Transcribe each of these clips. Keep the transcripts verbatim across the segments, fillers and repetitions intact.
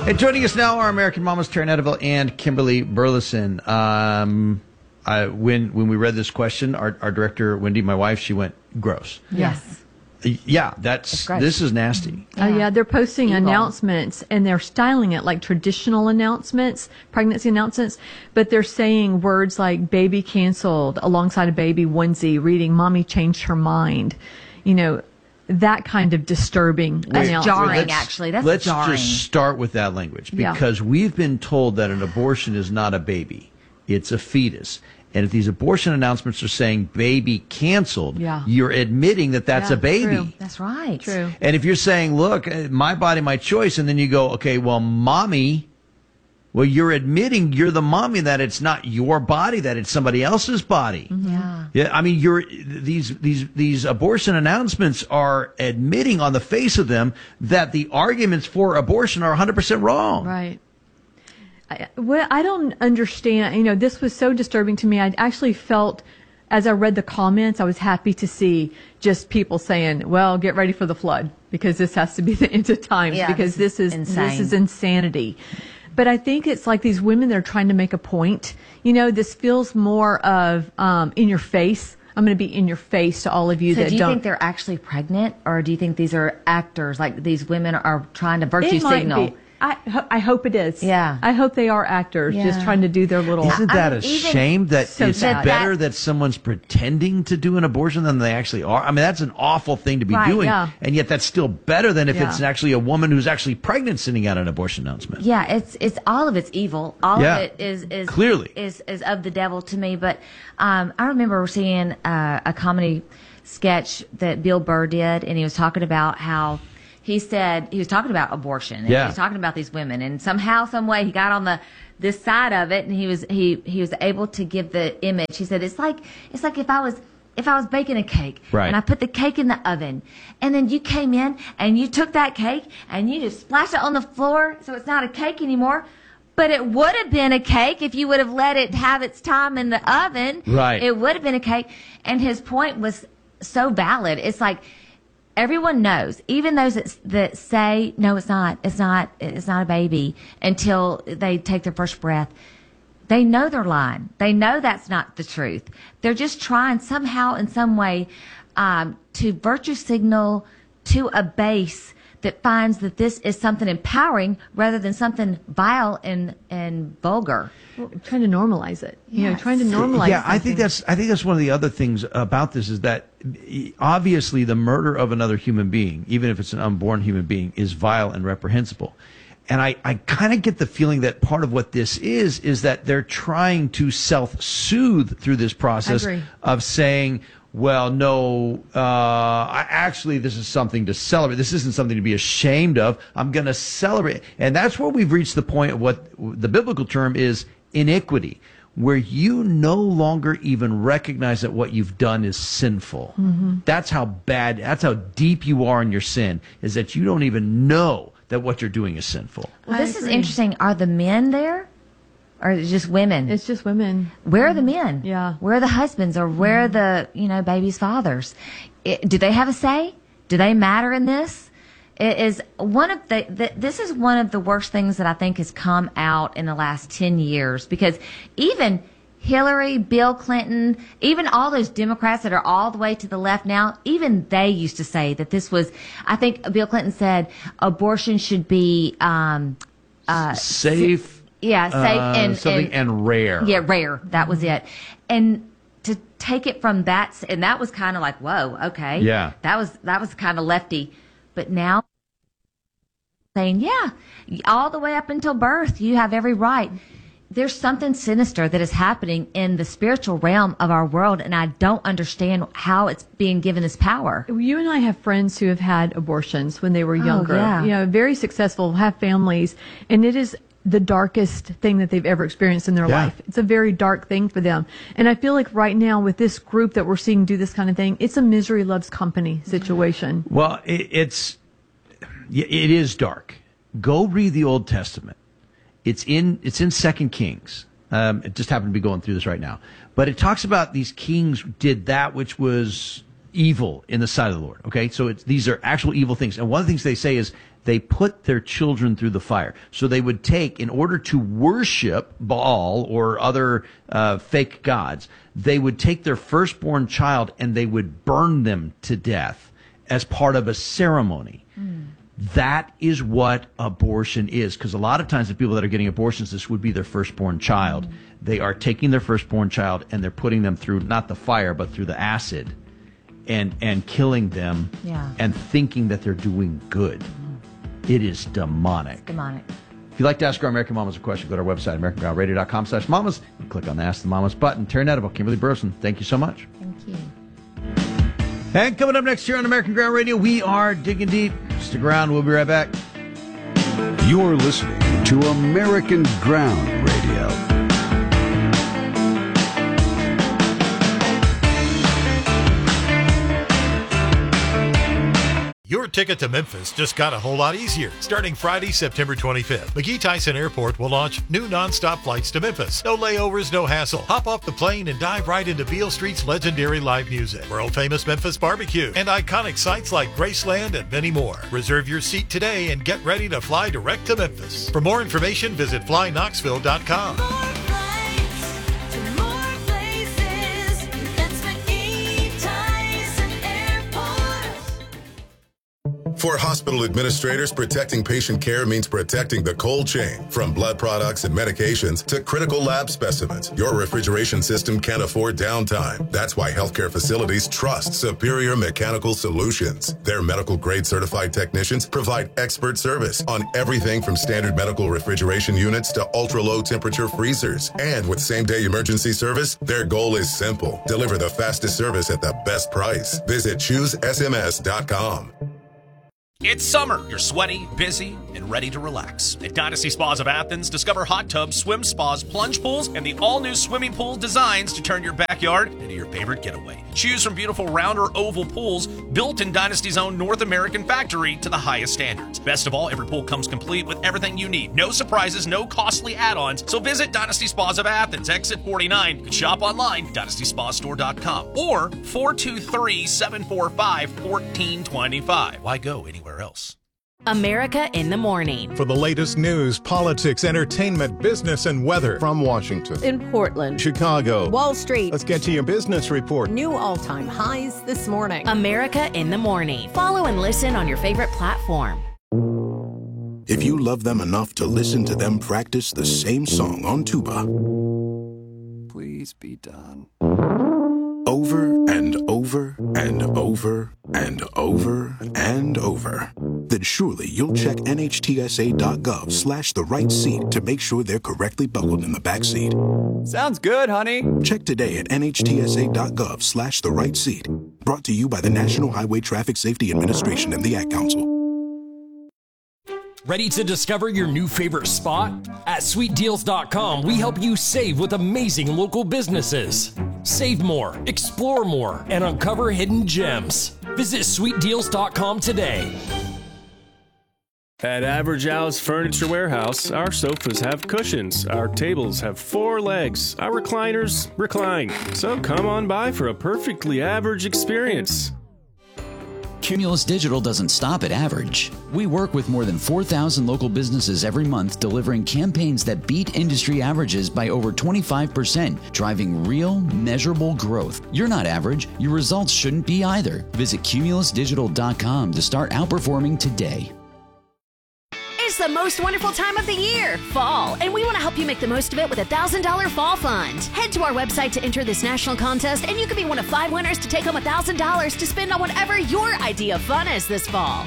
Hey, joining us now are American Mamas, Tara Neteville and Kimberly Burleson. Um, I, when when we read this question, our, our director, Wendy, my wife, she went, gross. Yes. Yeah, that's this is nasty. Oh, yeah. They're posting Evil. announcements, and they're styling it like traditional announcements, pregnancy announcements, but they're saying words like baby canceled alongside a baby onesie, reading mommy changed her mind. You know, that kind of disturbing That's announcement. jarring, Let's- actually. That's let's jarring. just start with that language Yeah. because we've been told that an abortion is not a baby, it's a fetus. And if these abortion announcements are saying baby canceled, Yeah. you're admitting that that's Yeah, a baby. true. That's right. True. And if you're saying, look, uh, my body, my choice, and then you go, okay, well, mommy, well, you're admitting you're the mommy, that it's not your body, that it's somebody else's body. Yeah. Yeah, I mean, you're these these these abortion announcements are admitting on the face of them that the arguments for abortion are one hundred percent wrong. Right. I, well, I don't understand. You know, this was so disturbing to me. I actually felt, as I read the comments, I was happy to see just people saying, "Well, get ready for the flood because this has to be the end of times Yeah, because this this is is insane. this is insanity." But I think it's like these women that are trying to make a point. You know, this feels more of um, in your face. I'm going to be in your face to all of you So that do you don't. think they're actually pregnant, or do you think these are actors? Like these women are trying to virtue It might signal? be. I, ho- I hope it is. Yeah. I hope they are actors just Yeah. trying to do their little. Isn't I that mean, a even- shame that So it's sad. better That- that someone's pretending to do an abortion than they actually are? I mean, that's an awful thing to be Right, doing. yeah. And yet that's still better than if Yeah. it's actually a woman who's actually pregnant sending out an abortion announcement. Yeah, it's it's all of it's evil. All Yeah. of it is is Clearly. is is of the devil to me. But um, I remember seeing uh, a comedy sketch that Bill Burr did, and he was talking about how he said he was talking about abortion. And Yeah. he was talking about these women, and somehow, some way, he got on the this side of it, and he was he he was able to give the image. He said it's like it's like if I was. If I was baking a cake Right. and I put the cake in the oven and then you came in and you took that cake and you just splashed it on the floor so it's not a cake anymore, but it would have been a cake if you would have let it have its time in the oven. Right. It would have been a cake. And his point was so valid. It's like everyone knows, even those that, that say, no, it's not, it's not, it's not a baby until they take their first breath. They know they're lying. They know that's not the truth. They're just trying somehow, in some way, um, to virtue signal to a base that finds that this is something empowering rather than something vile and and vulgar. Trying to normalize it. You know, Yes. trying to normalize Yeah, I think something. that's I think that's one of the other things about this is that e- obviously the murder of another human being, even if it's an unborn human being, is vile and reprehensible. And I, I kind of get the feeling that part of what this is is that they're trying to self-soothe through this process agree. of saying, well, no, uh, I, actually, this is something to celebrate. This isn't something to be ashamed of. I'm going to celebrate. And that's where we've reached the point of what the biblical term is iniquity, where you no longer even recognize that what you've done is sinful. That's how bad, that's how deep you are in your sin, is that you don't even know that what you're doing is sinful. Well, I this is agree. interesting. Are the men there, or is it just women? It's just women. Where are the men? Yeah. Where are the husbands, or where are the you know baby's fathers? It, do they have a say? Do they matter in this? It is one of the, the this is one of the worst things that I think has come out in the last ten years, because even Hillary, Bill Clinton, even all those Democrats that are all the way to the left now, even they used to say that this was, I think Bill Clinton said abortion should be, um, uh, Safe. yeah, safe uh, and, something and, and rare. yeah, rare. That was it. And to take it from that, s- and that was kind of like, whoa, okay. Yeah. That was, that was kind of lefty. But now saying, yeah, all the way up until birth, you have every right. There's something sinister that is happening in the spiritual realm of our world, and I don't understand how it's being given this power. You and I have friends who have had abortions when they were younger. yeah. You know, very successful, have families, and it is the darkest thing that they've ever experienced in their Yeah. life. It's a very dark thing for them. And I feel like right now with this group that we're seeing do this kind of thing, it's a misery loves company situation. Well, it, it's it is dark. Go read the Old Testament. It's in it's in Second Kings. Um, it just happened to be going through this right now, but it talks about these kings did that which was evil in the sight of the Lord. Okay, so it's, these are actual evil things, and one of the things they say is they put their children through the fire. So they would take, in order to worship Baal or other uh, fake gods, they would take their firstborn child and they would burn them to death as part of a ceremony. Mm. That is what abortion is. Because a lot of times the people that are getting abortions, this would be their firstborn child. Mm. They are taking their firstborn child and they're putting them through not the fire, but through the acid and, and killing them yeah. and thinking that they're doing good. Mm. It is demonic. Demonic. If you'd like to ask our American Mamas a question, go to our website, american ground radio dot com slash mamas, and click on the Ask the Mamas button. Terry Netable, Kimberly Burson, thank you so much. Thank you. And coming up next year on American Ground Radio, we are digging deep. Stick around. We'll be right back. You're listening to American Ground Radio. Your ticket to Memphis just got a whole lot easier. Starting Friday, September twenty-fifth, McGee Tyson Airport will launch new nonstop flights to Memphis. No layovers, no hassle. Hop off the plane and dive right into Beale Street's legendary live music, world-famous Memphis barbecue, and iconic sites like Graceland and many more. Reserve your seat today and get ready to fly direct to Memphis. For more information, visit fly knoxville dot com. For hospital administrators, protecting patient care means protecting the cold chain. From blood products and medications to critical lab specimens, your refrigeration system can't afford downtime. That's why healthcare facilities trust Superior Mechanical Solutions. Their medical-grade certified technicians provide expert service on everything from standard medical refrigeration units to ultra-low temperature freezers. And with same-day emergency service, their goal is simple: deliver the fastest service at the best price. Visit choose S M S dot com. It's summer. You're sweaty, busy, and ready to relax. At Dynasty Spas of Athens, discover hot tubs, swim spas, plunge pools, and the all-new swimming pool designs to turn your backyard into your favorite getaway. Choose from beautiful round or oval pools built in Dynasty's own North American factory to the highest standards. Best of all, every pool comes complete with everything you need. No surprises, no costly add-ons. So visit Dynasty Spas of Athens, exit forty-nine. You can shop online, dynasty spa store dot com, or four two three, seven four five, one four two five. Why go anywhere else? America in the Morning. For the latest news, politics, entertainment, business, and weather. From Washington, in Portland, Chicago, Wall Street. Let's get to your business report. New all-time highs this morning. America in the Morning. Follow and listen on your favorite platform. If you love them enough to listen to them practice the same song on tuba, please be done. Over and over and over and over and over, then surely you'll check N H T S A dot gov slash the right seat to make sure they're correctly buckled in the back seat. Sounds good, honey. Check today at N H T S A dot gov slash the right seat. Brought to you by the National Highway Traffic Safety Administration and the Ad Council. Ready to discover your new favorite spot? At sweet deals dot com, we help you save with amazing local businesses. Save more, explore more, and uncover hidden gems. Visit sweet deals dot com today. At Average Al's Furniture Warehouse, our sofas have cushions, our tables have four legs, our recliners recline. So come on by for a perfectly average experience. Cumulus Digital doesn't stop at average. We work with more than four thousand local businesses every month, delivering campaigns that beat industry averages by over twenty-five percent, driving real, measurable growth. You're not average. Your results shouldn't be either. Visit cumulus digital dot com to start outperforming today. It's the most wonderful time of the year, fall, and we want to help you make the most of it with a one thousand dollars Fall Fund. Head to our website to enter this national contest, and you could be one of five winners to take home one thousand dollars to spend on whatever your idea of fun is this fall.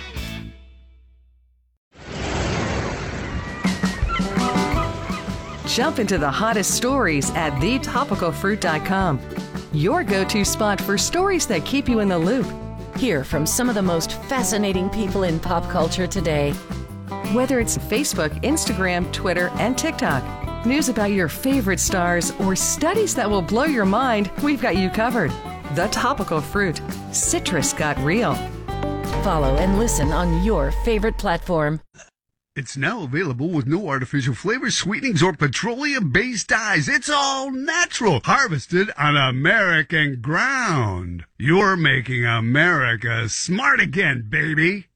Jump into the hottest stories at the topical fruit dot com, your go-to spot for stories that keep you in the loop. Hear from some of the most fascinating people in pop culture today. Whether it's Facebook, Instagram, Twitter, and TikTok, news about your favorite stars, or studies that will blow your mind, we've got you covered. The Topical Fruit. Citrus got real. Follow and listen on your favorite platform. It's now available with no artificial flavors, sweetenings, or petroleum-based dyes. It's all natural, harvested on American ground. You're making America smart again, baby.